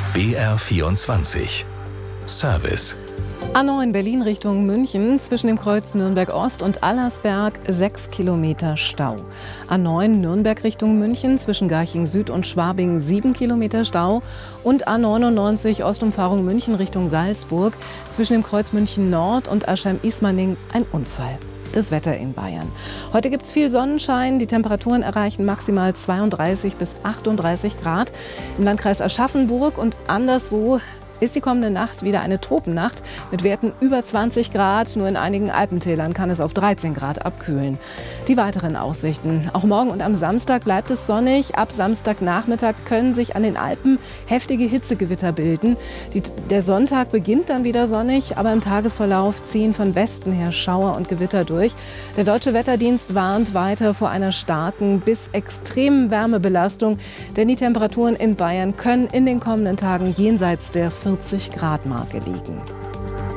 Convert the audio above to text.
BR24 Service. A9 Berlin Richtung München zwischen dem Kreuz Nürnberg Ost und Allersberg 6 Kilometer Stau. A9 Nürnberg Richtung München zwischen Garching Süd und Schwabing 7 Kilometer Stau. Und A99 Ostumfahrung München Richtung Salzburg zwischen dem Kreuz München Nord und Aschheim-Ismaning ein Unfall. Das Wetter in Bayern. Heute gibt es viel Sonnenschein. Die Temperaturen erreichen maximal 32 bis 38 Grad. Im Landkreis Aschaffenburg und anderswo ist die kommende Nacht wieder eine Tropennacht mit Werten über 20 Grad. Nur in einigen Alpentälern kann es auf 13 Grad abkühlen. Die weiteren Aussichten. Auch morgen und am Samstag bleibt es sonnig. Ab Samstagnachmittag können sich an den Alpen heftige Hitzegewitter bilden. Der Sonntag beginnt dann wieder sonnig, aber im Tagesverlauf ziehen von Westen her Schauer und Gewitter durch. Der Deutsche Wetterdienst warnt weiter vor einer starken bis extremen Wärmebelastung, denn die Temperaturen in Bayern können in den kommenden Tagen jenseits der 40-Grad-Marke liegen.